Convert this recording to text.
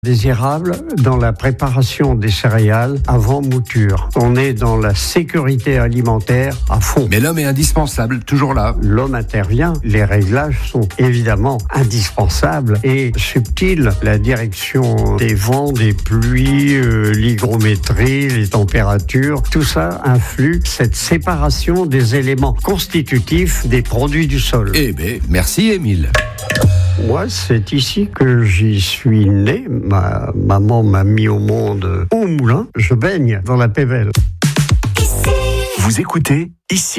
Désirable dans la préparation des céréales avant mouture. On est dans la sécurité alimentaire à fond. Mais l'homme est indispensable, toujours là. L'homme intervient, les réglages sont évidemment indispensables et subtils. La direction des vents, des pluies, l'hygrométrie, les températures, tout ça influe cette séparation des éléments constitutifs des produits du sol. Eh bien, merci Émile. Moi, c'est ici que j'y suis né. Ma maman m'a mis au monde au moulin. Je baigne dans la Pévèle. Vous écoutez ici.